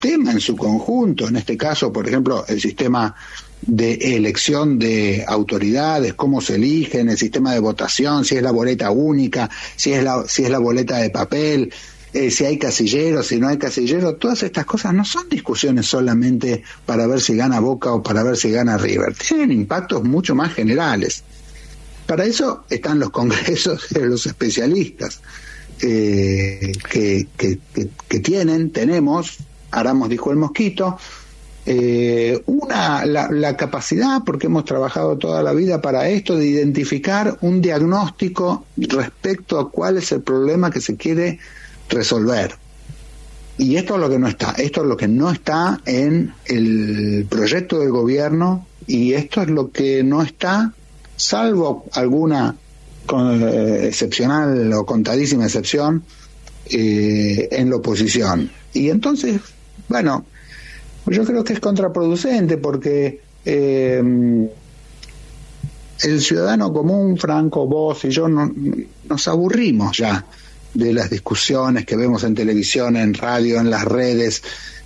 sistema en su conjunto, en este caso, por ejemplo, el sistema de elección de autoridades, cómo se eligen, el sistema de votación, si es la boleta única, si es la boleta de papel, si hay casilleros, si no hay casilleros, todas estas cosas no son discusiones solamente para ver si gana Boca o para ver si gana River, tienen impactos mucho más generales. Para eso están los congresos de los especialistas que tenemos, Aramos dijo el mosquito, la capacidad, porque hemos trabajado toda la vida para esto, de identificar un diagnóstico respecto a cuál es el problema que se quiere resolver. Y esto es lo que no está en el proyecto del gobierno, y esto es lo que no está, salvo alguna excepcional o contadísima excepción, en la oposición. Y entonces, bueno, yo creo que es contraproducente, porque el ciudadano común, Franco, vos y yo, nos aburrimos ya de las discusiones que vemos en televisión, en radio, en las redes,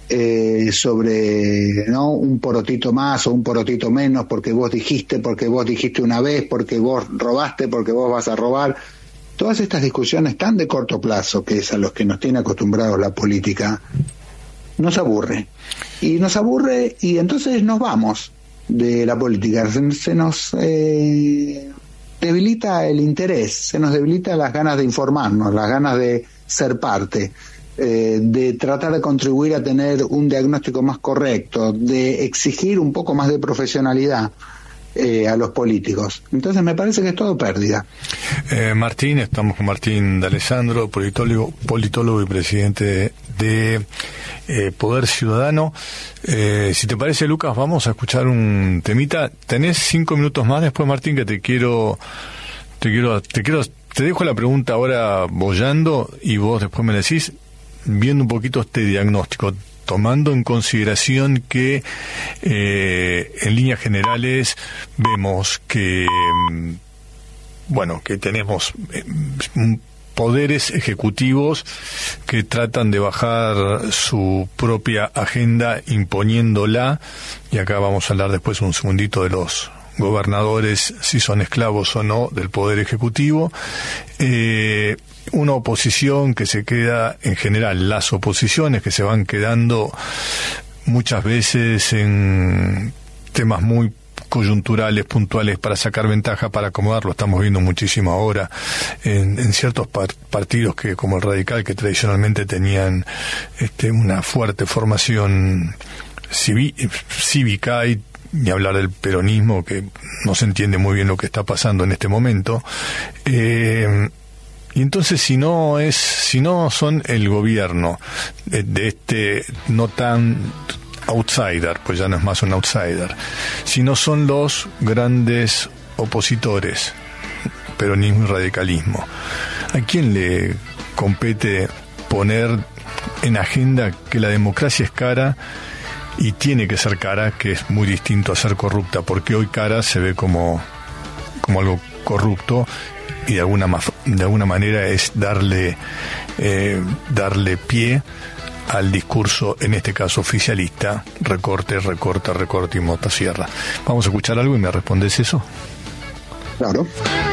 sobre, ¿no?, un porotito más o un porotito menos, porque vos dijiste una vez, porque vos robaste, porque vos vas a robar. Todas estas discusiones tan de corto plazo, que es a los que nos tiene acostumbrados la política, nos aburre. Y entonces nos vamos de la política. Se nos debilita el interés, se nos debilita las ganas de informarnos, las ganas de ser parte, de tratar de contribuir a tener un diagnóstico más correcto, de exigir un poco más de profesionalidad a los políticos. Entonces me parece que es todo pérdida. Martín, estamos con Martín D'Alessandro, politólogo y presidente de Poder Ciudadano. Si te parece, Lucas, vamos a escuchar un temita. Tenés 5 minutos más después, Martín, que te dejo la pregunta ahora boyando, y vos después me decís, viendo un poquito este diagnóstico, tomando en consideración que en líneas generales vemos que que tenemos poderes ejecutivos que tratan de bajar su propia agenda imponiéndola, y acá vamos a hablar después un segundito de los gobernadores, si son esclavos o no del poder ejecutivo. Una oposición que se queda, en general, las oposiciones que se van quedando muchas veces en temas muy coyunturales, puntuales, para sacar ventaja, para acomodar. Lo estamos viendo muchísimo ahora en ciertos partidos que, como el Radical, que tradicionalmente tenían una fuerte formación cívica, y ni hablar del peronismo, que no se entiende muy bien lo que está pasando en este momento. Y entonces, si no son el gobierno de este no tan outsider, pues ya no es más un outsider, si no son los grandes opositores, peronismo y radicalismo, ¿a quién le compete poner en agenda que la democracia es cara y tiene que ser cara, que es muy distinto a ser corrupta? Porque hoy cara se ve como algo corrupto, y de alguna manera es darle pie al discurso, en este caso oficialista: recorte y motosierra. Vamos a escuchar algo y me respondes eso. Claro.